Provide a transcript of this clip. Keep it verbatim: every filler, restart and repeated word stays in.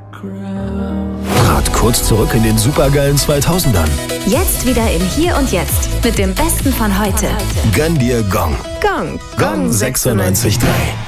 Grad kurz zurück in den supergeilen zweitausendern. Jetzt wieder im Hier und Jetzt mit dem Besten von heute. Gönn dir Gong. Gong. Gong sechsundneunzig Komma drei.